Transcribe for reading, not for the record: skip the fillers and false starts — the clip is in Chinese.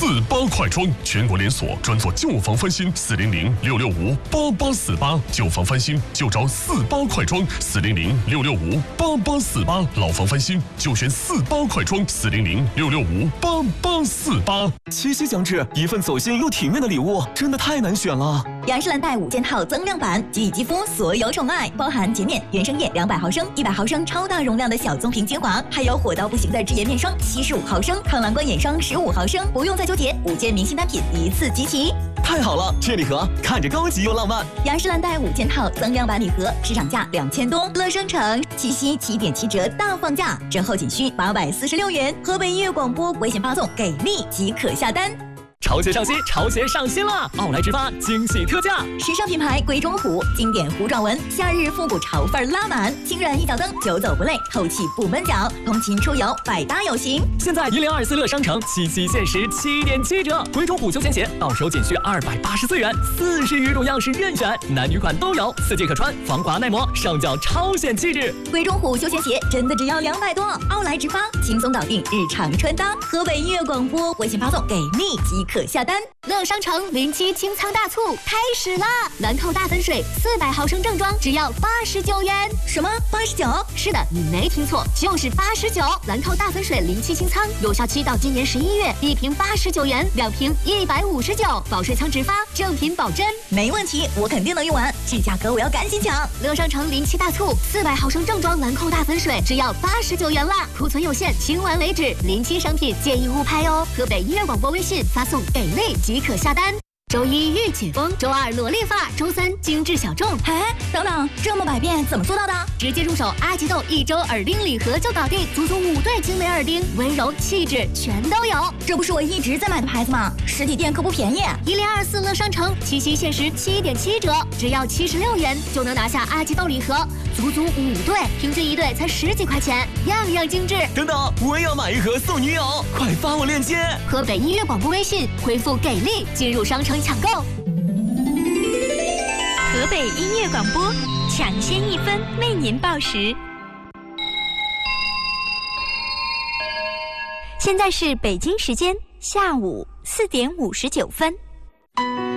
48快装，全国连锁，专做旧房翻新，400-665-8848，旧房翻新就找48快装，400-665-8848，老房翻新就选48快装，400-665-8848。 七夕将至，一份走心又体面的礼物，真的太难选了。 雅诗兰黛5件套增量版，给予肌肤所有宠爱，包含洁面、原生液200毫升、100毫升超大容量的小棕瓶精华，还有火到不行的智颜面霜75毫升、抗蓝光眼霜15毫升，不用再纠结，5件明星单品一次集齐。 太好了，这礼盒看着高级又浪漫。 雅诗兰黛5件套增量版礼盒，市场价2000多，乐商城七夕7.7折大放价，折后仅需846元。河北音乐广播微信发送给力即可下单。 潮鞋上新，潮鞋上新了！奥莱直发惊喜特价， 时尚品牌鬼冢虎，经典弧状纹，夏日复古潮范拉满，轻软一脚蹬，久走不累，透气不闷脚，通勤出游百搭有型。 现在1024乐商城七夕限时7.7折，鬼冢虎休闲鞋到手仅需284元，40余种样式任选，男女款都有，4季可穿，防滑耐磨，上脚超显气质。 鬼冢虎休闲鞋真的只要200多，奥莱直发轻松搞定日常穿搭。河北音乐广播微信发送给力即可下单。 乐商城07清仓大促开始啦！兰蔻大粉水400毫升正装只要89元。 什么89？ 是的，你没听错，就是89。兰蔻大粉水07清仓，有效期到今年11月，1瓶89元，2瓶159，保水仓直发，正品保真。 没问题，我肯定能用完，这价格我要赶紧抢。 乐商城07大促，400毫升正装兰蔻大粉水只要89元啦，库存有限，清完为止。07商品建议勿拍哦。河北音乐广播微信发送给力即可下单。周一御姐风，周二萝莉发，周三精致小众。 哎，等等，这么百变怎么做到的？ 直接入手阿吉豆1周耳钉礼盒就搞定，足足5对精美耳钉，温柔气质全都有。 这不是我一直在买的牌子吗？实体店可不便宜。 1024乐商城七夕限时7.7折，只要76元就能拿下阿吉豆礼盒，足足5对，平均1对才10几块钱，样样精致。 等等，我也要买一盒送女友，快发我链接。 河北音乐广播微信回复给力进入商城抢购。 河北音乐广播，抢先1分为您报时。现在是北京时间下午4点59分。